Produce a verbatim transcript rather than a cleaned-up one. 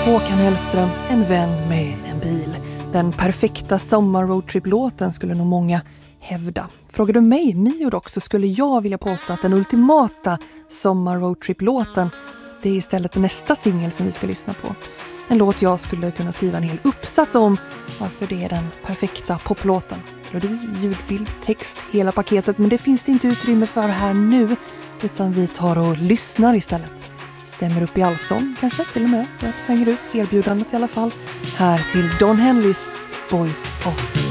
Håkan Hellström, en vän med en bil. Den perfekta sommar-roadtrip-låten skulle nog många hävda. Frågar du mig, Mio dock, så skulle jag vilja påstå att den ultimata sommar-roadtrip-låten, det är istället nästa singel som vi ska lyssna på. En låt jag skulle kunna skriva en hel uppsats om varför det är den perfekta poplåten. Melodi, ljudbild, text, hela paketet, men det finns det inte utrymme för här nu, utan vi tar och lyssnar istället. Stämmer upp i allsång kanske till och med. Jag svänger ut erbjudandet i alla fall. Här till Don Henleys Boys of